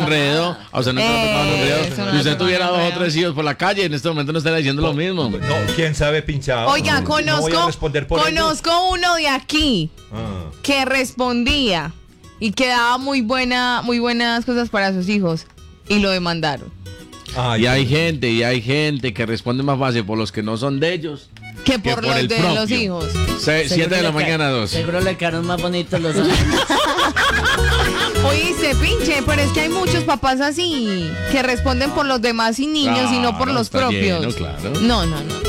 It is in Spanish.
enredo. A usted nunca le ha tocado un enredo. Si usted tuviera 2 o 3 hijos por la calle, en este momento no estaría diciendo lo mismo. No, quién sabe pinchado. Oiga, No voy a responder por conozco uno de aquí que respondía y que daba muy buenas cosas para sus hijos y lo demandaron. Y hay gente que responde más fácil por los que no son de ellos que por los de propio. Los hijos. 7 de la mañana, 2. Seguro le quedaron más bonitos los ojos. Oíste, pinche, pero es que hay muchos papás así que responden por los demás y niños y no por los propios. Claro. No.